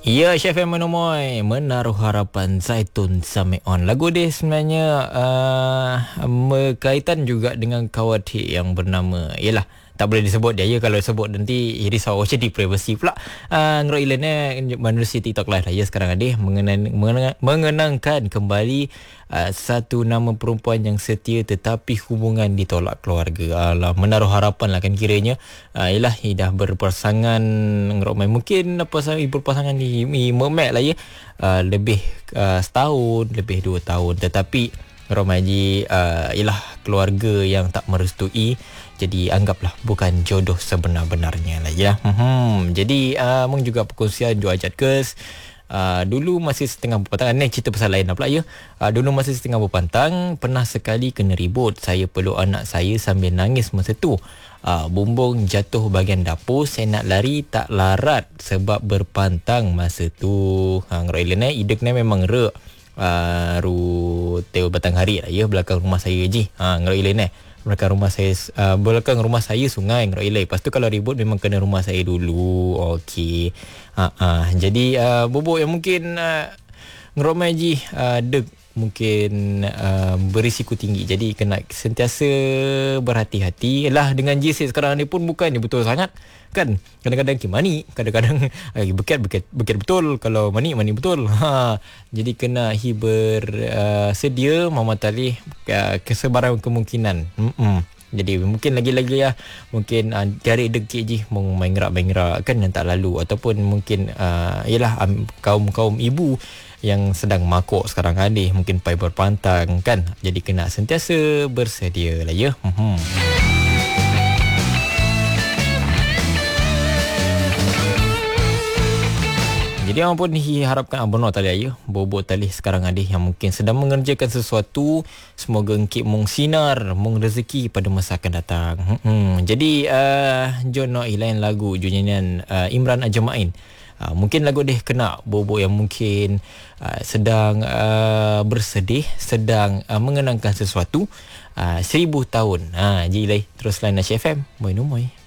Ya, Chef Emanumoy menaruh harapan Zaitun Sameon. Lagu dia sebenarnya berkaitan juga dengan kawat yang bernama, yalah, tak boleh disebut dia ya, kalau sebut nanti risau jadi privacy pula. Ngerok Ilan manusia TikTok live lah ya sekarang ada mengenangkan kembali satu nama perempuan yang setia tetapi hubungan ditolak keluarga. Menaruh harapan lah kan kiranya. Yalah, dah berpasangan ngerok main mungkin berpasangan di Memek lah ya. Lebih setahun, lebih 2 tahun, tetapi Romaji ialah keluarga yang tak merestui, jadi anggaplah bukan jodoh sebenar-benarnya lah ya. Jadi mung juga perkongsian Jo Ajat Kes. Dulu masih setengah berpantang, ni cerita pasal lain lah pula ya. Dulu masih setengah berpantang, pernah sekali kena ribut. Saya peluk anak saya sambil nangis masa tu. Bumbung jatuh bahagian dapur, saya nak lari tak larat sebab berpantang masa tu. Ngeroilan idek ni memang rek. Teo batang hari lah ya, belakang rumah saya je. Ngeroilan belakang rumah saya sungai ngeroilan. Lepas tu kalau ribut memang kena rumah saya dulu. Okey. Jadi bobok yang mungkin ngeromai ji dek mungkin berisiko tinggi, jadi kena sentiasa berhati-hati lah dengan JC sekarang ni pun bukannya betul sangat kan. Kadang-kadang mani, kadang-kadang bekat betul, kalau mani betul. Jadi kena bersedia mama talih kesebarang kemungkinan. Jadi mungkin lagi-lagi ya, mungkin cari dekik je main gerak kan yang tak lalu, ataupun mungkin yalah kaum ibu yang sedang makuk sekarang ni mungkin pai berpantang kan, jadi kena sentiasa bersedia lah ya. Jadi apa pun diharapkan abang tali ya, bobo tali sekarang ada yang mungkin sedang mengerjakan sesuatu, semoga engkit mung sinar, mung rezeki pada masa akan datang. Jadi Jono ilain lagu nyanyian Imran Ajmain. Mungkin lagu dia kena bobo yang mungkin sedang bersedih, sedang mengenangkan sesuatu 1000 tahun. Jadi terus lain Nasyid FM. Moi.